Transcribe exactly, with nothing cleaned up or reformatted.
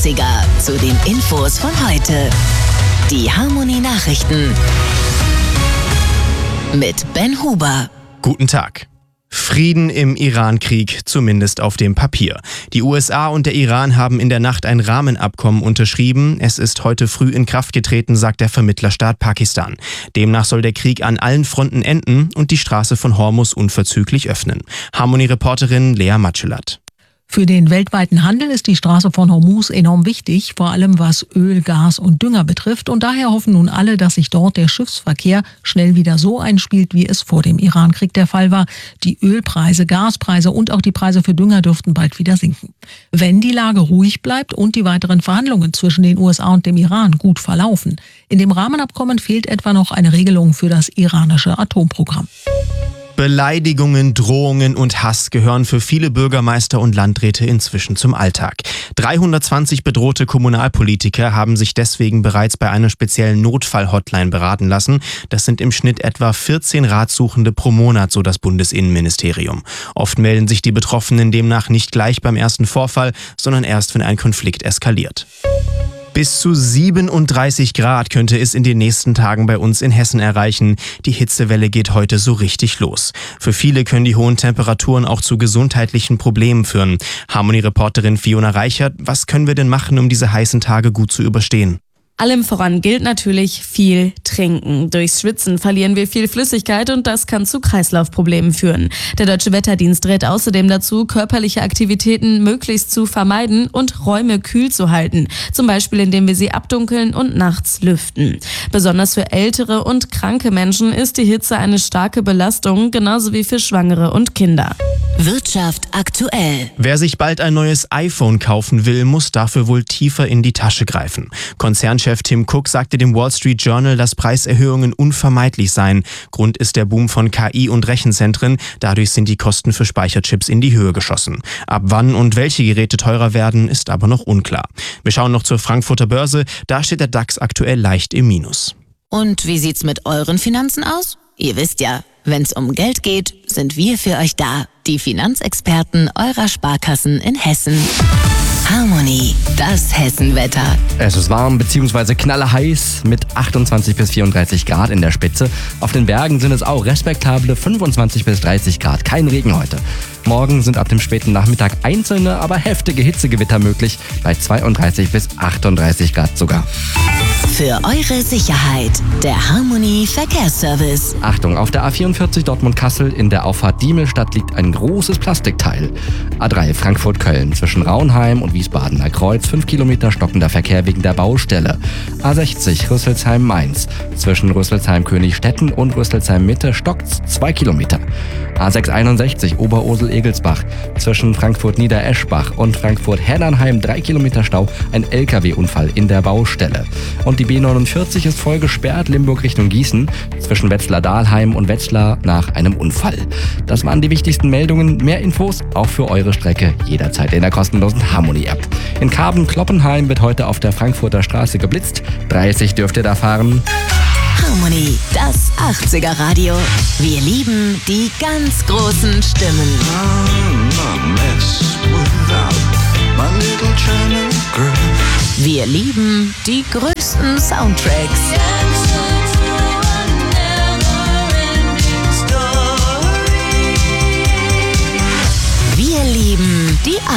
achtziger zu den Infos von heute. Die Harmony Nachrichten mit Ben Huber. Guten Tag. Frieden im Iran-Krieg, zumindest auf dem Papier. Die U S A und der Iran haben in der Nacht ein Rahmenabkommen unterschrieben. Es ist heute früh in Kraft getreten, sagt der Vermittlerstaat Pakistan. Demnach soll der Krieg an allen Fronten enden und die Straße von Hormuz unverzüglich öffnen. Harmony-Reporterin Lea Matschelat. Für den weltweiten Handel ist die Straße von Hormuz enorm wichtig, vor allem was Öl, Gas und Dünger betrifft. Und daher hoffen nun alle, dass sich dort der Schiffsverkehr schnell wieder so einspielt, wie es vor dem Irankrieg der Fall war. Die Ölpreise, Gaspreise und auch die Preise für Dünger dürften bald wieder sinken. Wenn die Lage ruhig bleibt und die weiteren Verhandlungen zwischen den U S A und dem Iran gut verlaufen. In dem Rahmenabkommen fehlt etwa noch eine Regelung für das iranische Atomprogramm. Beleidigungen, Drohungen und Hass gehören für viele Bürgermeister und Landräte inzwischen zum Alltag. dreihundertzwanzig bedrohte Kommunalpolitiker haben sich deswegen bereits bei einer speziellen Notfall-Hotline beraten lassen. Das sind im Schnitt etwa vierzehn Ratsuchende pro Monat, so das Bundesinnenministerium. Oft melden sich die Betroffenen demnach nicht gleich beim ersten Vorfall, sondern erst, wenn ein Konflikt eskaliert. Bis zu siebenunddreißig Grad könnte es in den nächsten Tagen bei uns in Hessen erreichen. Die Hitzewelle geht heute so richtig los. Für viele können die hohen Temperaturen auch zu gesundheitlichen Problemen führen. Harmony-Reporterin Fiona Reichert, was können wir denn machen, um diese heißen Tage gut zu überstehen? Allem voran gilt natürlich viel trinken. Durchs Schwitzen verlieren wir viel Flüssigkeit und das kann zu Kreislaufproblemen führen. Der Deutsche Wetterdienst rät außerdem dazu, körperliche Aktivitäten möglichst zu vermeiden und Räume kühl zu halten. Zum Beispiel, indem wir sie abdunkeln und nachts lüften. Besonders für ältere und kranke Menschen ist die Hitze eine starke Belastung, genauso wie für Schwangere und Kinder. Wirtschaft aktuell. Wer sich bald ein neues iPhone kaufen will, muss dafür wohl tiefer in die Tasche greifen. Konzernchef Tim Cook sagte dem Wall Street Journal, dass Preiserhöhungen unvermeidlich seien. Grund ist der Boom von K I und Rechenzentren. Dadurch sind die Kosten für Speicherchips in die Höhe geschossen. Ab wann und welche Geräte teurer werden, ist aber noch unklar. Wir schauen noch zur Frankfurter Börse. Da steht der DAX aktuell leicht im Minus. Und wie sieht's mit euren Finanzen aus? Ihr wisst ja, wenn's um Geld geht, sind wir für euch da. Die Finanzexperten eurer Sparkassen in Hessen. Harmony, das Hessenwetter. Es ist warm bzw. knallerheiß mit achtundzwanzig bis vierunddreißig Grad in der Spitze. Auf den Bergen sind es auch respektable fünfundzwanzig bis dreißig Grad. Kein Regen heute. Morgen sind ab dem späten Nachmittag einzelne, aber heftige Hitzegewitter möglich, bei zweiunddreißig bis achtunddreißig Grad sogar. Für eure Sicherheit, der Harmony Verkehrsservice. Achtung, auf der A vierundvierzig Dortmund-Kassel in der Auffahrt Diemelstadt liegt ein großes Plastikteil. A drei Frankfurt-Köln zwischen Raunheim und Wiesbadener Kreuz, fünf Kilometer stockender Verkehr wegen der Baustelle. A sechzig Rüsselsheim-Mainz zwischen Rüsselsheim-Königstetten und Rüsselsheim-Mitte stockt zwei Kilometer. A sechshunderteinundsechzig Oberursel-Egelsbach zwischen Frankfurt-Niedereschbach und Frankfurt-Herdernheim, drei Kilometer Stau, ein L K W-Unfall in der Baustelle. Und die B neunundvierzig ist voll gesperrt, Limburg Richtung Gießen, zwischen Wetzlar-Dahlheim und Wetzlar nach einem Unfall. Das waren die wichtigsten Meldungen. Mehr Infos auch für eure Strecke jederzeit in der kostenlosen Harmony-App. In Karben-Kloppenheim wird heute auf der Frankfurter Straße geblitzt. dreißig dürft ihr da fahren. Harmony, das achtziger Radio. Wir lieben die ganz großen Stimmen. Wir lieben die größten Soundtracks. Wir lieben die